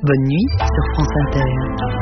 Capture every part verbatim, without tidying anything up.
bonne nuit sur France Inter.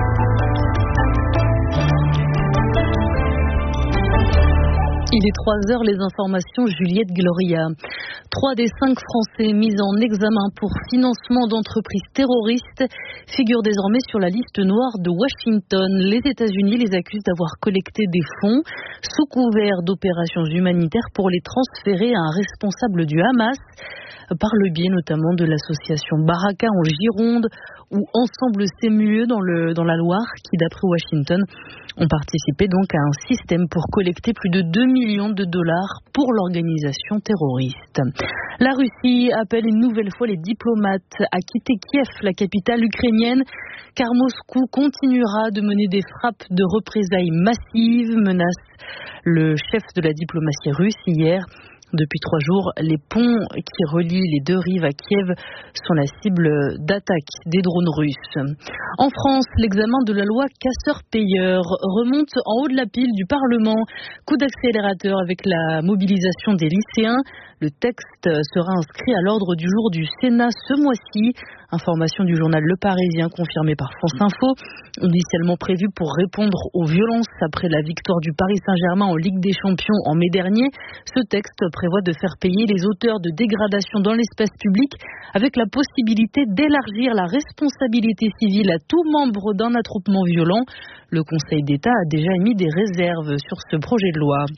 Il est trois heures, les informations, Juliette Gloria. Trois des cinq Français mis en examen pour financement d'entreprises terroristes figurent désormais sur la liste noire de Washington. Les États-Unis les accusent d'avoir collecté des fonds sous couvert d'opérations humanitaires pour les transférer à un responsable du Hamas, par le biais notamment de l'association Baraka en Gironde ou Ensemble c'est mieux dans, le, dans la Loire, qui d'après Washington ont participé donc à un système pour collecter plus de deux millions de dollars pour l'organisation terroriste. La Russie appelle une nouvelle fois les diplomates à quitter Kiev, la capitale ukrainienne, car Moscou continuera de mener des frappes de représailles massives, menace le chef de la diplomatie russe hier. Depuis trois jours, les ponts qui relient les deux rives à Kiev sont la cible d'attaques des drones russes. En France, l'examen de la loi casseurs-payeurs remonte en haut de la pile du Parlement. Coup d'accélérateur avec la mobilisation des lycéens. Le texte sera inscrit à l'ordre du jour du Sénat ce mois-ci. Information du journal Le Parisien confirmée par France Info. Initialement prévu pour répondre aux violences après la victoire du Paris Saint-Germain en Ligue des Champions en mai dernier, ce texte prévoit de faire payer les auteurs de dégradations dans l'espace public avec la possibilité d'élargir la responsabilité civile à tout membre d'un attroupement violent. Le Conseil d'État a déjà émis des réserves sur ce projet de loi.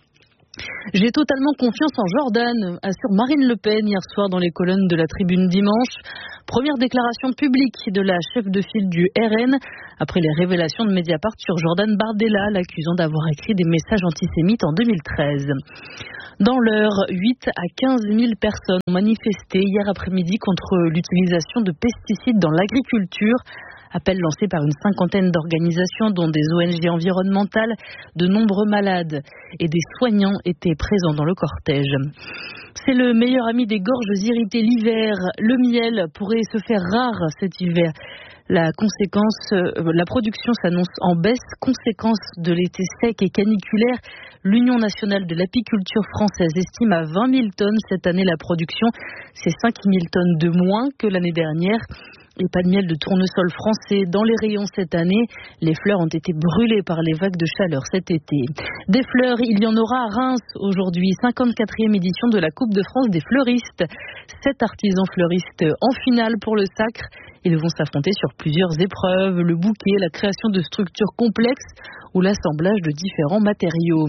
J'ai totalement confiance en Jordan, assure Marine Le Pen hier soir dans les colonnes de la Tribune dimanche. Première déclaration publique de la chef de file du R N après les révélations de Mediapart sur Jordan Bardella, l'accusant d'avoir écrit des messages antisémites en deux mille treize. Dans l'heure, huit à quinze mille personnes ont manifesté hier après-midi contre l'utilisation de pesticides dans l'agriculture. Appel lancé par une cinquantaine d'organisations, dont des O N G environnementales. De nombreux malades et des soignants étaient présents dans le cortège. C'est le meilleur ami des gorges irritées l'hiver. Le miel pourrait se faire rare cet hiver. La conséquence, la production s'annonce en baisse, conséquence de l'été sec et caniculaire. L'Union nationale de l'apiculture française estime à vingt mille tonnes cette année la production. C'est cinq mille tonnes de moins que l'année dernière. Et pas de miel de tournesol français dans les rayons cette année. Les fleurs ont été brûlées par les vagues de chaleur cet été. Des fleurs, il y en aura à Reims aujourd'hui. cinquante-quatrième édition de la Coupe de France des fleuristes. Sept artisans fleuristes en finale pour le sacre. Ils vont s'affronter sur plusieurs épreuves. Le bouquet, la création de structures complexes ou l'assemblage de différents matériaux.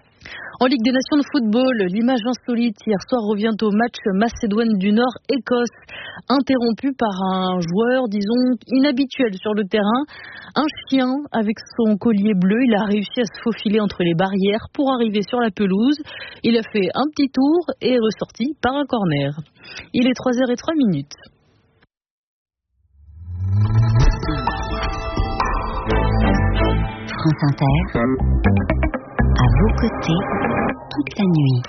En Ligue des Nations de football, l'image insolite hier soir revient au match Macédoine du Nord-Écosse, interrompu par un joueur, disons, inhabituel sur le terrain. Un chien avec son collier bleu, il a réussi à se faufiler entre les barrières pour arriver sur la pelouse. Il a fait un petit tour et est ressorti par un corner. Il est trois heures zéro trois minutes. France Inter. À vos côtés, toute la nuit.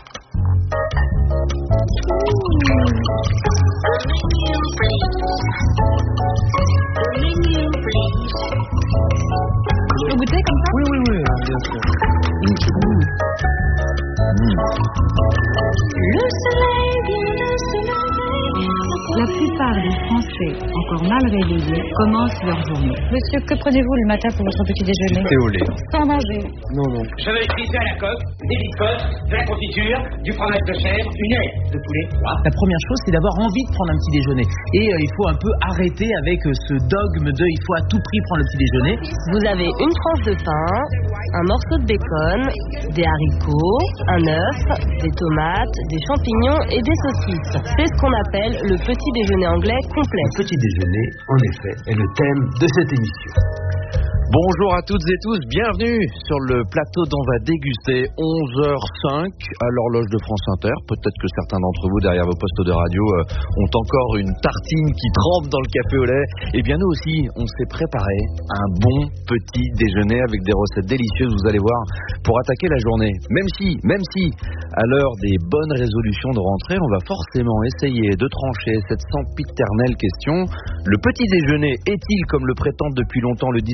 Vous goûtez comme ça ? Oui, oui, oui, bien sûr. Mmh, c'est bon. Mmh. Le soleil vient de se lever. La plupart des Français, encore mal réveillés, commencent leur journée. Monsieur, que prenez-vous le matin pour votre petit déjeuner ? Thé au lait. Sans manger. Non, non. Je veux utiliser à la coque, des biscottes, de la confiture, du fromage de chèvre, une aile de poulet. La première chose, c'est d'avoir envie de prendre un petit déjeuner. Et euh, il faut un peu arrêter avec euh, ce dogme de il faut à tout prix prendre le petit déjeuner. Vous avez une tranche de pain, un morceau de bacon, des haricots, un œuf, des tomates, des champignons et des saucisses. C'est ce qu'on appelle le petit déjeuner anglais complet. Le petit déjeuner, en effet, est le thème de cette émission. Bonjour à toutes et tous, bienvenue sur le plateau d'On va déguster. Onze heures cinq à l'horloge de France Inter. Peut-être que certains d'entre vous derrière vos postes de radio euh, ont encore une tartine qui trempe dans le café au lait. Et bien nous aussi, on s'est préparé un bon petit déjeuner avec des recettes délicieuses, vous allez voir, pour attaquer la journée. Même si, même si, à l'heure des bonnes résolutions de rentrée, on va forcément essayer de trancher cette sempiternelle question. Le petit déjeuner est-il, comme le prétend depuis longtemps le discours dominant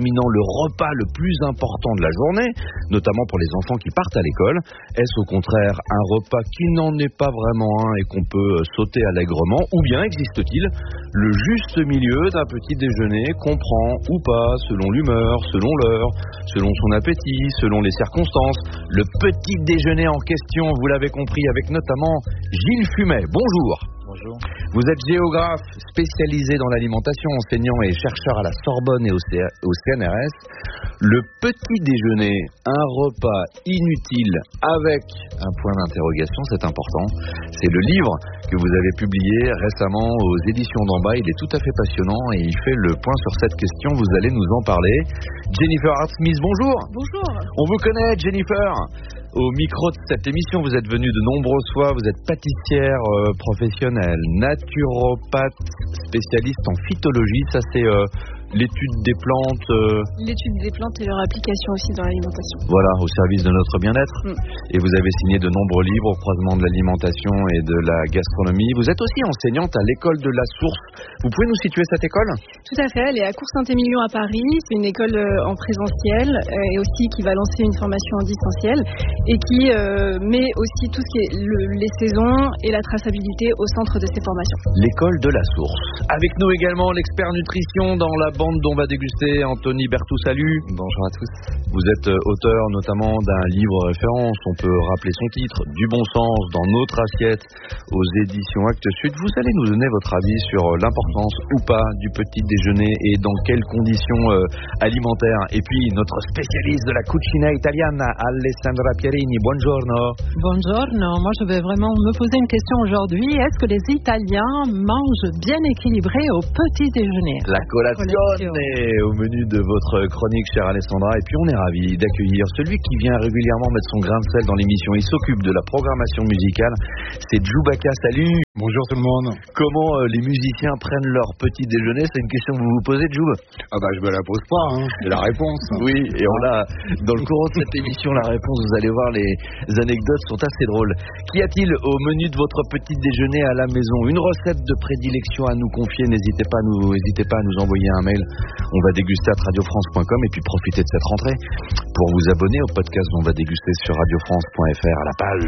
déterminant le repas le plus important de la journée, notamment pour les enfants qui partent à l'école? Est-ce au contraire un repas qui n'en est pas vraiment un et qu'on peut sauter allègrement? Ou bien existe-t-il le juste milieu d'un petit déjeuner qu'on prend ou pas, selon l'humeur, selon l'heure, selon son appétit, selon les circonstances? Le petit déjeuner en question, vous l'avez compris, avec notamment Gilles Fumet. Bonjour. Bonjour. Vous êtes géographe spécialisé dans l'alimentation, enseignant et chercheur à la Sorbonne et au, C- au C N R S. Le petit déjeuner, un repas inutile avec un point d'interrogation, c'est important. C'est le livre que vous avez publié récemment aux éditions d'en bas. Il est tout à fait passionnant et il fait le point sur cette question. Vous allez nous en parler. Jennifer Hart-Smith, bonjour. Bonjour. On vous connaît, Jennifer. Au micro de cette émission, vous êtes venue de nombreuses fois, vous êtes pâtissière euh, professionnelle, naturopathe, spécialiste en phytologie, ça c'est euh, l'étude des plantes. Euh... L'étude des plantes et leur application aussi dans l'alimentation. Voilà, au service de notre bien-être. Mm. Et vous avez signé de nombreux livres au croisement de l'alimentation et de la gastronomie. Vous êtes aussi enseignante à l'école de la Source. Vous pouvez nous situer cette école? Tout à fait, elle est à Cours-Saint-Émilion à Paris. C'est une école euh, en présentiel euh, et aussi qui va lancer une formation en distanciel et qui euh, met aussi tout ce qui est le, les saisons et la traçabilité au centre de ces formations. L'école de la Source. Avec nous également l'expert nutrition dans la bande dont on va déguster, Anthony Bertou, salut. Bonjour à tous. Vous êtes auteur notamment d'un livre référence, on peut rappeler son titre, Du bon sens dans notre assiette, aux éditions Actes Sud. Vous allez nous donner votre avis sur l'importance ou pas du petit déjeuner et dans quelles conditions euh, alimentaires. Et puis notre spécialiste de la cucina italiana, Alessandra Pierini, buongiorno. Buongiorno, moi je vais vraiment me poser une question aujourd'hui. Est-ce que les Italiens mangent bien équilibré au petit déjeuner? La colazione est au menu de votre chronique, chère Alessandra. Et puis on est ravis d'accueillir celui qui vient régulièrement mettre son grain de sel dans l'émission. Il s'occupe de la programmation musicale. C'est Djoubaka, salut. Bonjour tout le monde. Comment euh, les musiciens prennent leur petit déjeuner? C'est une question que vous vous posez, Djoub? Ah bah je me la pose pas, hein. C'est la réponse. Oui, et on a dans le courant de cette émission la réponse. Vous allez voir, les anecdotes sont assez drôles. Qu'y a-t-il au menu de votre petit déjeuner à la maison? Une recette de prédilection à nous confier? N'hésitez pas à nous, n'hésitez pas à nous envoyer un mail. On va déguster à radio france point com et puis profiter de cette rentrée pour vous abonner au podcast. On va déguster sur radio france point f r à la page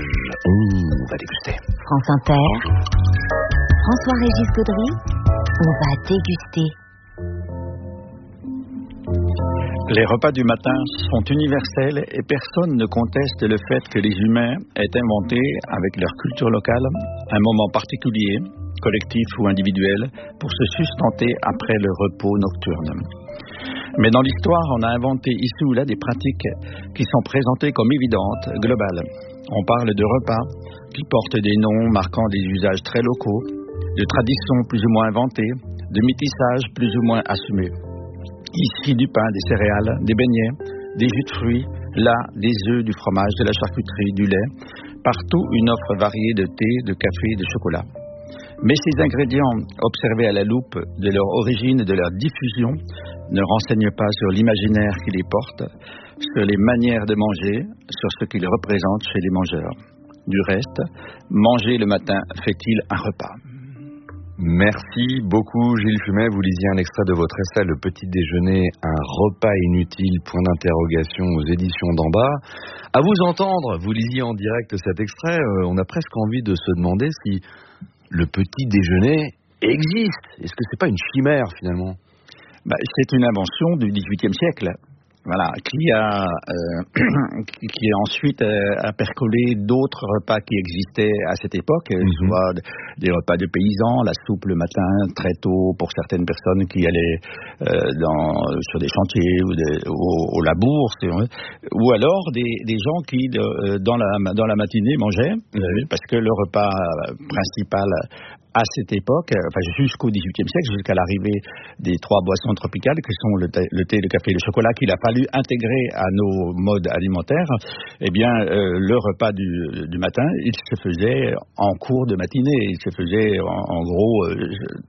On va déguster. France Inter, François-Régis Gaudry, on va déguster. Les repas du matin sont universels et personne ne conteste le fait que les humains aient inventé, avec leur culture locale, un moment particulier, collectif ou individuel, pour se sustenter après le repos nocturne. Mais dans l'histoire, on a inventé ici ou là des pratiques qui sont présentées comme évidentes, globales. On parle de repas qui portent des noms marquant des usages très locaux, de traditions plus ou moins inventées, de métissages plus ou moins assumés. Ici, du pain, des céréales, des beignets, des jus de fruits, là, des œufs, du fromage, de la charcuterie, du lait. Partout, une offre variée de thé, de café, de chocolat. Mais ces ingrédients, observés à la loupe de leur origine et de leur diffusion, ne renseignent pas sur l'imaginaire qui les porte, sur les manières de manger, sur ce qu'ils représentent chez les mangeurs. Du reste, manger le matin fait-il un repas? Merci beaucoup Gilles Fumet. Vous lisiez un extrait de votre essai Le petit déjeuner, un repas inutile, point d'interrogation, aux éditions d'en bas. À vous entendre, vous lisiez en direct cet extrait, euh, on a presque envie de se demander si le petit déjeuner existe. Est-ce que c'est pas une chimère finalement? Bah, c'est une invention du dix-huitième siècle. Voilà, qui a euh, qui a ensuite euh, a percolé d'autres repas qui existaient à cette époque, mm-hmm. soit des repas de paysans, la soupe le matin très tôt pour certaines personnes qui allaient euh, dans, sur des chantiers ou des, au, au labour, ou alors des, des gens qui de, dans la dans la matinée mangeaient mm-hmm. parce que le repas principal à cette époque, enfin jusqu'au dix-huitième siècle, jusqu'à l'arrivée des trois boissons tropicales, qui sont le thé, le thé, le café et le chocolat, qu'il a fallu intégrer à nos modes alimentaires, eh bien, euh, le repas du, du matin, il se faisait en cours de matinée. Il se faisait, en, en gros, euh,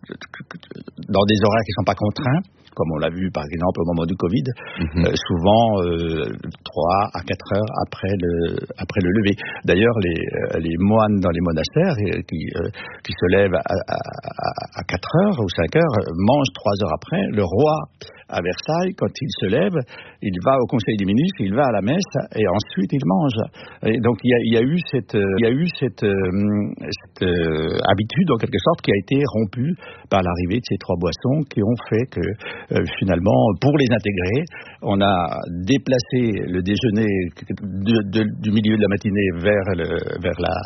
dans des horaires qui ne sont pas contraints, comme on l'a vu par exemple au moment du Covid, mmh. euh, souvent euh, trois à quatre heures après le, après le lever. D'ailleurs, les, euh, les moines dans les monastères euh, qui, euh, qui se lèvent à, à, à quatre heures ou cinq heures mangent trois heures après. Le roi à Versailles, quand il se lève, il va au Conseil des ministres, il va à la messe et ensuite il mange. Et donc il y a, il y a eu cette, il y a eu cette, cette euh, habitude en quelque sorte qui a été rompue par l'arrivée de ces trois boissons qui ont fait que euh, finalement, pour les intégrer, on a déplacé le déjeuner de, de, du milieu de la matinée vers, le, vers la...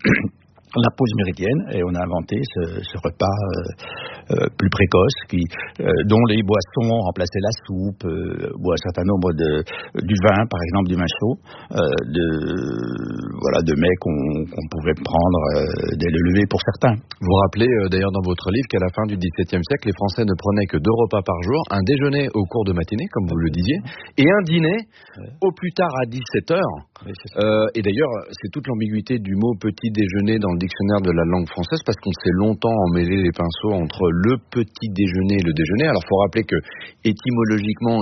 la pause méridienne, et on a inventé ce, ce repas euh, euh, plus précoce qui, euh, dont les boissons remplaçaient la soupe euh, ou un certain nombre de du vin, par exemple du vin chaud, euh, de voilà de mets qu'on, qu'on pouvait prendre euh, dès le lever pour certains. Vous rappelez euh, d'ailleurs dans votre livre qu'à la fin du dix-septième siècle, les Français ne prenaient que deux repas par jour, un déjeuner au cours de matinée, comme vous le disiez, et un dîner ouais. au plus tard à dix-sept heures. Oui, euh, et d'ailleurs, c'est toute l'ambiguïté du mot petit déjeuner dans le dictionnaire de la langue française, parce qu'on s'est longtemps emmêlé les pinceaux entre le petit déjeuner et le déjeuner. Alors, il faut rappeler que, étymologiquement,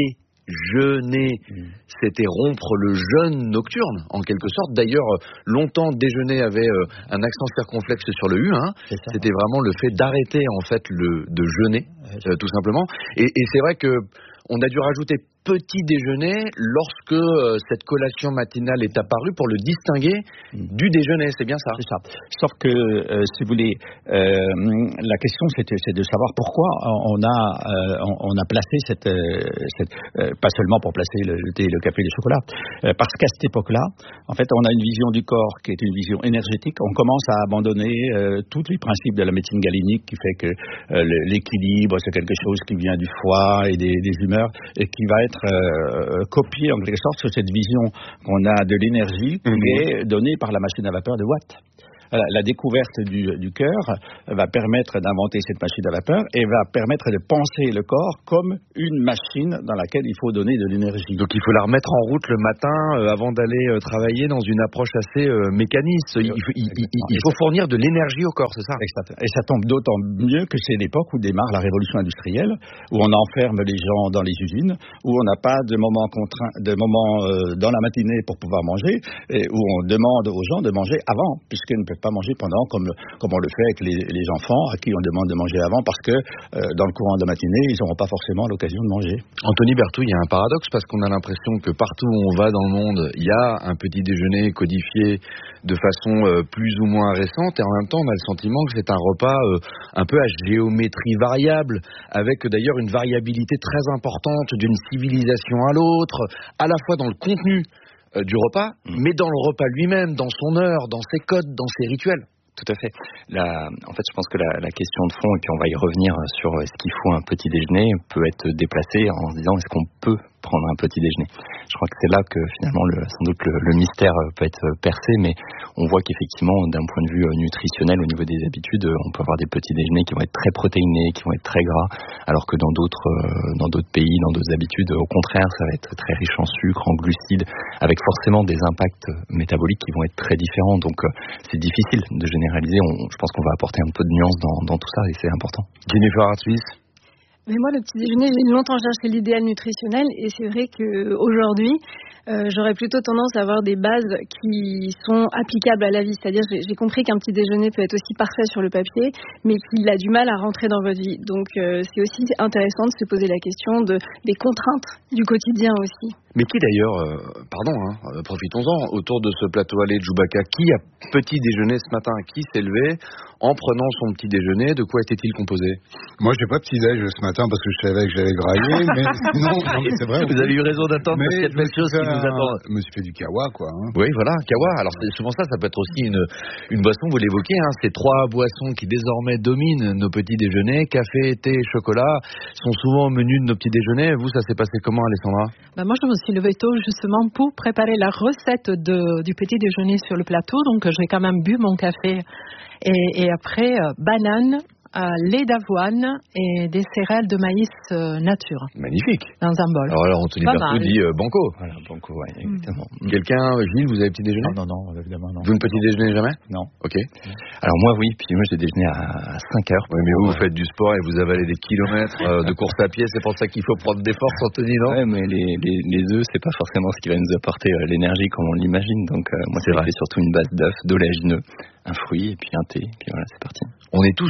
déjeuner, mmh. c'était rompre le jeûne nocturne, en quelque sorte. D'ailleurs, longtemps, déjeuner avait euh, un accent circonflexe sur le U. Hein. C'était vraiment le fait d'arrêter, en fait, le, de jeûner, euh, tout simplement. Et, et c'est vrai que on a dû rajouter petit déjeuner lorsque euh, cette collation matinale est apparue pour le distinguer mmh. du déjeuner, c'est bien ça. C'est ça. Sauf que, euh, si vous voulez, euh, la question c'était, c'est de savoir pourquoi on a, euh, on, on a placé cette, euh, cette euh, pas seulement pour placer le, le thé, le café, le chocolat, euh, parce qu'à cette époque-là, en fait, on a une vision du corps qui est une vision énergétique. On commence à abandonner euh, tous les principes de la médecine galénique qui fait que euh, l'équilibre c'est quelque chose qui vient du foie et des, des humeurs et qui va être Euh, copier en quelque sorte sur cette vision qu'on a de l'énergie qui mmh. est donnée par la machine à vapeur de Watt. La, la découverte du, du cœur va permettre d'inventer cette machine à vapeur et va permettre de penser le corps comme une machine dans laquelle il faut donner de l'énergie. Donc il faut la remettre en route le matin euh, avant d'aller euh, travailler dans une approche assez euh, mécaniste. Il, il, il, il, il faut fournir de l'énergie au corps, c'est ça ? Exactement. Et ça tombe d'autant mieux que c'est l'époque où démarre la révolution industrielle, où on enferme les gens dans les usines, où on n'a pas de moment contraint, de moment euh, dans la matinée pour pouvoir manger, et où on demande aux gens de manger avant, puisqu'ils ne peuvent pas manger pendant, comme, comme on le fait avec les, les enfants à qui on demande de manger avant parce que euh, dans le courant de la matinée, ils n'auront pas forcément l'occasion de manger. Anthony Berthoud, il y a un paradoxe parce qu'on a l'impression que partout où on va dans le monde, il y a un petit déjeuner codifié de façon euh, plus ou moins récente et en même temps, on a le sentiment que c'est un repas euh, un peu à géométrie variable avec d'ailleurs une variabilité très importante d'une civilisation à l'autre, à la fois dans le contenu Euh, du repas, mmh. mais dans le repas lui-même, dans son heure, dans ses codes, dans ses rituels. Tout à fait. La, en fait, je pense que la, la question de fond, et puis on va y revenir sur est-ce qu'il faut un petit déjeuner, peut être déplacée en se disant est-ce qu'on peut prendre un petit déjeuner. Je crois que c'est là que finalement, le, sans doute, le, le mystère peut être percé, mais on voit qu'effectivement, d'un point de vue nutritionnel, au niveau des habitudes, on peut avoir des petits déjeuners qui vont être très protéinés, qui vont être très gras, alors que dans d'autres, dans d'autres pays, dans d'autres habitudes, au contraire, ça va être très riche en sucre, en glucides, avec forcément des impacts métaboliques qui vont être très différents. Donc, c'est difficile de généraliser. On, je pense qu'on va apporter un peu de nuance dans, dans tout ça, et c'est important. Jennifer Hartwig. Mais moi, le petit déjeuner, j'ai longtemps cherché l'idéal nutritionnel et c'est vrai qu'aujourd'hui, euh, j'aurais plutôt tendance à avoir des bases qui sont applicables à la vie. C'est-à-dire, j'ai, j'ai compris qu'un petit déjeuner peut être aussi parfait sur le papier, mais qu'il a du mal à rentrer dans votre vie. Donc, euh, c'est aussi intéressant de se poser la question de, des contraintes du quotidien aussi. Mais qui d'ailleurs, euh, pardon, hein, profitons-en, autour de ce plateau allé de Joubaka, qui a petit déjeuner ce matin, qui s'est levé en prenant son petit déjeuner, de quoi était-il composé ? Moi, j'ai pas petit déj ce matin parce que je savais que j'allais grailler, mais sinon, non, mais c'est vrai. Vous avez eu raison d'attendre parce qu'il y a de belles choses qui nous attendent. Je me suis fait du kawa, quoi. Hein. Oui, voilà, kawa. Alors, c'est souvent ça, ça peut être aussi une, une boisson, vous l'évoquez, hein, ces trois boissons qui désormais dominent nos petits déjeuners, café, thé, chocolat, sont souvent au menu de nos petits déjeuners. Vous, ça s'est passé comment, Alessandra ? Ben moi, je me suis levée tôt justement pour préparer la recette de, du petit déjeuner sur le plateau. Donc, j'ai quand même bu mon café. Et, et après, euh, banane, euh, lait d'avoine et des céréales de maïs euh, nature. Magnifique. Dans un bol. Alors, alors Anthony Berthoud dit euh, banco. Voilà, banco, ouais, exactement. Mmh. Quelqu'un, Gilles, vous avez petit déjeuner ? Non, non, non, évidemment non. Vous ne petit déjeunez jamais ? Non. Ok. Alors moi, oui, puis moi j'ai déjeuné à cinq heures. Oui, mais vous, vous faites du sport et vous avalez des kilomètres euh, de course à pied, c'est pour ça qu'il faut prendre des forces, Anthony, non ? Ouais, mais les, les, les œufs, c'est pas forcément ce qui va nous apporter euh, l'énergie comme on l'imagine. Donc euh, moi, c'est vrai, c'est surtout une base d'œufs, d'oléagineux, un fruit et puis un thé, et puis voilà, c'est parti. On est tous soumis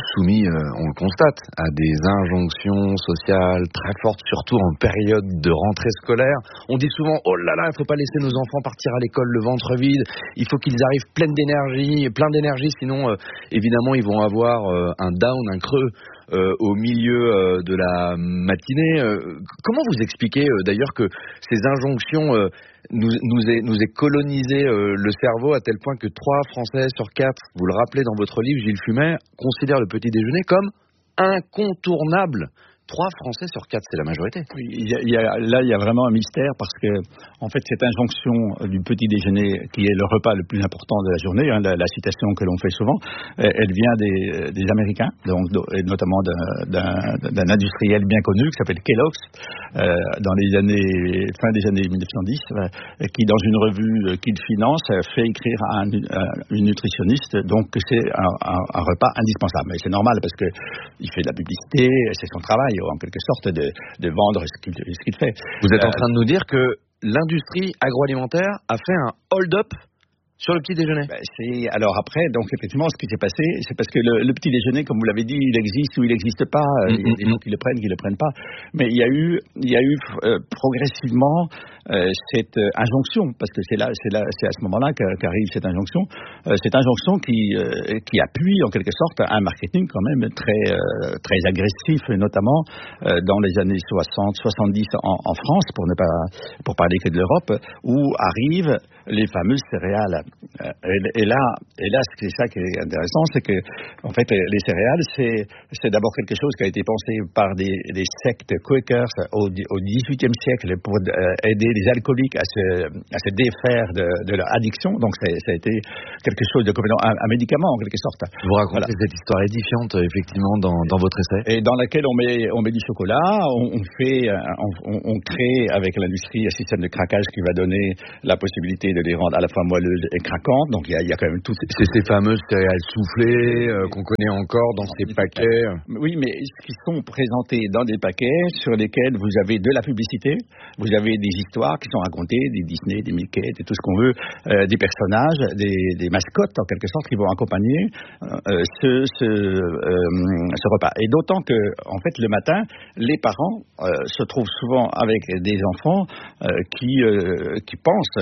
euh, on le constate, à des injonctions sociales très fortes, surtout en période de rentrée scolaire. On dit souvent, oh là là, il ne faut pas laisser nos enfants partir à l'école le ventre vide, il faut qu'ils arrivent pleins d'énergie, plein d'énergie, sinon, euh, évidemment, ils vont avoir euh, un down, un creux euh, au milieu euh, de la matinée. Euh, comment vous expliquez euh, d'ailleurs que ces injonctions euh, nous, nous, aient, nous aient colonisé euh, le cerveau à tel point que trois Français sur quatre, vous le rappelez dans votre livre, Gilles Fumet, considèrent le petit déjeuner comme incontournable. Trois Français sur quatre, c'est la majorité. Oui, il y a, il y a, là, il y a vraiment un mystère parce que, en fait, cette injonction du petit déjeuner, qui est le repas le plus important de la journée, hein, la, la citation que l'on fait souvent, elle vient des, des Américains, donc, et notamment d'un, d'un industriel bien connu qui s'appelle Kellogg's, euh, dans les années, fin des années mille neuf cent dix, euh, qui, dans une revue qu'il finance, fait écrire à, un, à une nutritionniste, donc que c'est un, un, un repas indispensable. Et c'est normal parce que il fait de la publicité, c'est son travail, en quelque sorte, de, de vendre ce qu'il, ce qu'il fait. Vous êtes euh, en train de nous dire que l'industrie agroalimentaire a fait un hold-up sur le petit déjeuner. Ben c'est, alors après, donc effectivement, ce qui s'est passé, c'est parce que le, le petit déjeuner, comme vous l'avez dit, il existe ou il n'existe pas. Mm-hmm. Il y a des gens qui le prennent, qui le prennent pas. Mais il y a eu, il y a eu euh, progressivement euh, cette euh, injonction, parce que c'est là, c'est là, c'est à ce moment-là qu'arrive cette injonction, euh, cette injonction qui, euh, qui appuie en quelque sorte un marketing quand même très, euh, très agressif, notamment euh, dans les années soixante, soixante-dix en, en France, pour ne pas, pour parler que de l'Europe, où arrivent les fameuses céréales. Et, et là, et là, c'est ça qui est intéressant, c'est que, en fait, les céréales, c'est, c'est d'abord quelque chose qui a été pensé par des, des sectes Quakers au, au dix-huitième siècle pour euh, aider les alcooliques à se, à se défaire de, de leur addiction. Donc, c'est, ça a été quelque chose de complètement un, un médicament en quelque sorte. Vous racontez voilà. Cette histoire édifiante, effectivement, dans, dans votre essai. Et dans laquelle on met, on met du chocolat, on, on fait, on, on crée avec l'industrie un système de craquage qui va donner la possibilité de les rendre à la fois moelleuses et craquantes. Donc il y a, il y a quand même tout. C'est ces fameuses céréales soufflées euh, qu'on connaît encore dans ces paquets. Oui, mais qui sont présentés dans des paquets sur lesquels vous avez de la publicité, vous avez des histoires qui sont racontées, des Disney, des Mickey, et tout ce qu'on veut, euh, des personnages, des, des mascottes en quelque sorte qui vont accompagner euh, ce, ce, euh, ce repas. Et d'autant que, en fait, le matin, les parents euh, se trouvent souvent avec des enfants euh, qui, euh, qui pensent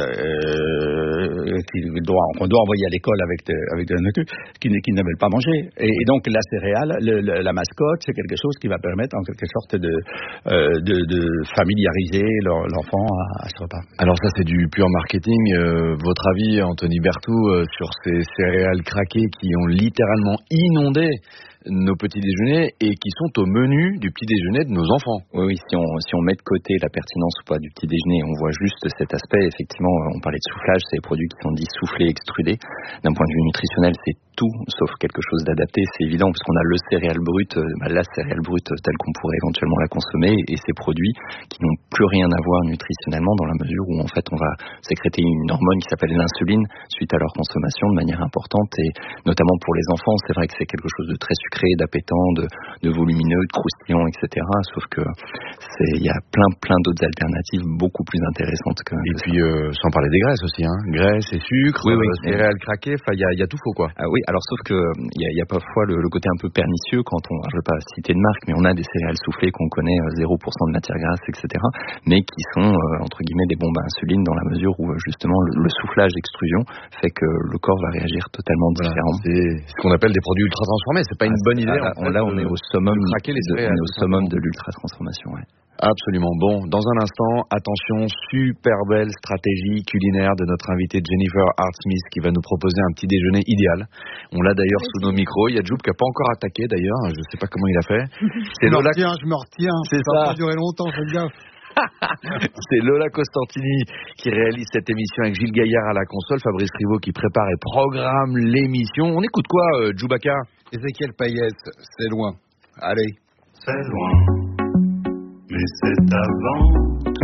euh, qu'ils doivent, qu'on doit envoyer à l'école avec de, avec de la nourriture, qui, qui ne veulent pas manger. Et, et donc la céréale, le, le, la mascotte, c'est quelque chose qui va permettre en quelque sorte de, euh, de, de familiariser leur, l'enfant à, à ce repas. Alors ça, c'est du pur marketing. Euh, votre avis, Anthony Berthoud, euh, sur ces céréales craquées qui ont littéralement inondé nos petits déjeuners et qui sont au menu du petit déjeuner de nos enfants. Oui, oui, si on, si on met de côté la pertinence ou pas du petit déjeuner, on voit juste cet aspect. Effectivement, on parlait de soufflage, c'est des produits qui sont dits soufflés, extrudés. D'un point de vue nutritionnel, c'est tout sauf quelque chose d'adapté, c'est évident, parce qu'on a le céréale brute, bah, la céréale brute telle qu'on pourrait éventuellement la consommer, et ces produits qui n'ont plus rien à voir nutritionnellement, dans la mesure où en fait on va sécréter une hormone qui s'appelle l'insuline suite à leur consommation de manière importante, et notamment pour les enfants, c'est vrai que c'est quelque chose de très sucré, d'appétant, de, de volumineux, de croustillant, et cetera. Sauf que il y a plein plein d'autres alternatives beaucoup plus intéressantes que. Et puis euh, sans parler des graisses aussi, hein, graisses et sucre, oui, oui, euh, céréales craquées, enfin il y, y a tout faux quoi. Ah oui. Alors sauf que il y, y a parfois le, le côté un peu pernicieux quand on, je ne veux pas citer de marque, mais on a des céréales soufflées qu'on connaît zéro pour cent de matière grasse, et cetera, mais qui sont euh, entre guillemets des bombes à insuline dans la mesure où justement le, le soufflage extrusion fait que le corps va réagir totalement voilà, différemment. C'est ce qu'on appelle des produits ultra transformés. C'est pas une ah, bonne idée. Là, en fait, là on est au summum, de, de, on est au summum de l'ultra transformation. Ouais. Absolument. Bon, dans un instant, attention, super belle stratégie culinaire de notre invitée Jennifer Hart-Smith qui va nous proposer un petit déjeuner idéal. On l'a d'ailleurs sous nos micros. Il y a Joub qui n'a pas encore attaqué d'ailleurs. Je ne sais pas comment il a fait. C'est je Lola... me retiens, je me retiens. C'est ça. Ça va pas durer longtemps, faites gaffe. C'est Lola Costantini qui réalise cette émission avec Gilles Gaillard à la console, Fabrice Rivaud qui prépare et programme l'émission. On écoute quoi, euh, Djoubaka? Ézéchiel Payet, c'est loin. Allez. C'est loin. Mais c'est avant tout.